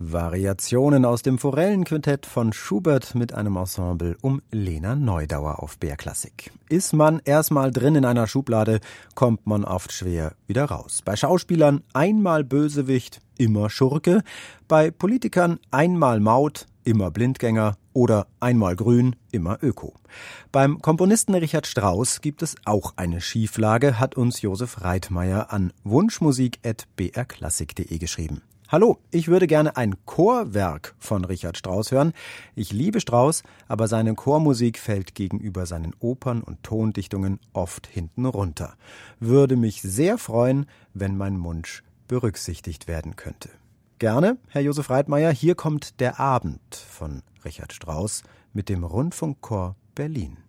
Variationen aus dem Forellenquintett von Schubert mit einem Ensemble um Lena Neudauer auf BR Klassik. Ist man erstmal drin in einer Schublade, kommt man oft schwer wieder raus. Bei Schauspielern einmal Bösewicht, immer Schurke. Bei Politikern einmal Maut, immer Blindgänger oder einmal Grün, immer Öko. Beim Komponisten Richard Strauss gibt es auch eine Schieflage, hat uns Josef Reitmeier an wunschmusik@brklassik.de geschrieben. Hallo, ich würde gerne ein Chorwerk von Richard Strauss hören. Ich liebe Strauss, aber seine Chormusik fällt gegenüber seinen Opern und Tondichtungen oft hinten runter. Würde mich sehr freuen, wenn mein Wunsch berücksichtigt werden könnte. Gerne, Herr Josef Reitmeier, hier kommt Der Abend von Richard Strauss mit dem Rundfunkchor Berlin.